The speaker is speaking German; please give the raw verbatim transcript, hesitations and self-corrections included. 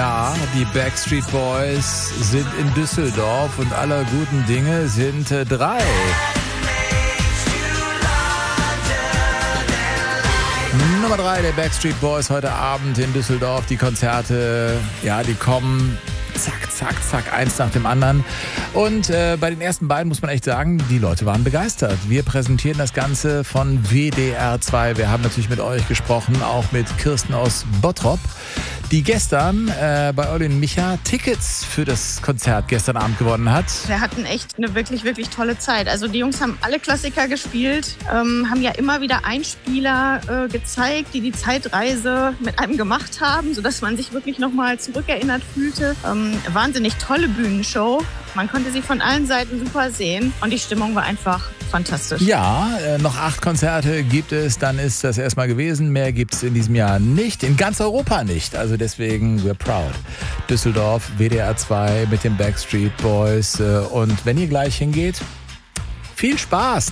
Ja, die Backstreet Boys sind in Düsseldorf und aller guten Dinge sind äh, drei. Nummer drei der Backstreet Boys heute Abend in Düsseldorf. Die Konzerte, ja, die kommen zack, zack, zack, eins nach dem anderen. Und äh, bei den ersten beiden muss man echt sagen, die Leute waren begeistert. Wir präsentieren das Ganze von W D R zwei. Wir haben natürlich mit euch gesprochen, auch mit Kirsten aus Bottrop, die gestern äh, bei Olli und Micha Tickets für das Konzert gestern Abend gewonnen hat. Wir hatten echt eine wirklich, wirklich tolle Zeit. Also die Jungs haben alle Klassiker gespielt, ähm, haben ja immer wieder Einspieler äh, gezeigt, die die Zeitreise mit einem gemacht haben, sodass man sich wirklich nochmal zurückerinnert fühlte. Ähm, wahnsinnig tolle Bühnenshow. Man konnte sie von allen Seiten super sehen und die Stimmung war einfach fantastisch. Ja, äh, noch acht Konzerte gibt es, dann ist das erstmal gewesen. Mehr gibt es in diesem Jahr nicht, in ganz Europa nicht. Also deswegen, we're proud. Düsseldorf, W D R zwei mit den Backstreet Boys. Äh, und wenn ihr gleich hingeht, viel Spaß!